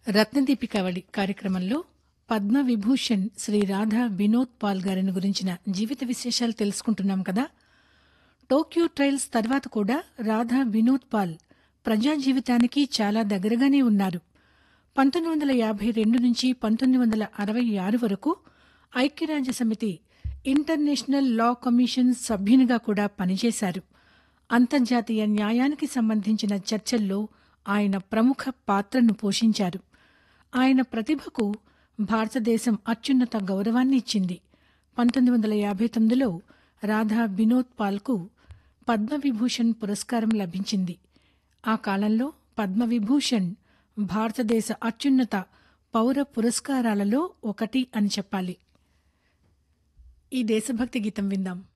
రత్నదీపికావళి కార్యక్రమంలో పద్మవిభూషణ్ శ్రీ రాధా వినోద్ పాల్ గారిని గురించిన జీవిత విశేషాలు తెలుసుకుంటున్నాం కదా. టోక్యో ట్రయల్స్ తర్వాత కూడా రాధా వినోద్ పాల్ ప్రజా జీవితానికి చాలా దగ్గరగానే ఉన్నారు. 1952 నుంచి 1966 వరకు ఐక్యరాజ్యసమితి ఇంటర్నేషనల్ లా కమిషన్ సభ్యునిగా కూడా పనిచేశారు. అంతర్జాతీయ న్యాయానికి సంబంధించిన చర్చల్లో ఆయన ప్రముఖ పాత్రను పోషించారు. ఆయన ప్రతిభకు భారతదేశం అత్యున్నత గౌరవాన్ని ఇచ్చింది. 1959లో రాధా వినోద్ పాల్కు పద్మవిభూషణ్ పురస్కారం లభించింది. ఆ కాలంలో పద్మవిభూషణ్ భారతదేశ అత్యున్నత పౌర పురస్కారాలలో ఒకటి అని చెప్పాలి. ఈ దేశభక్తి గీతం విందాం.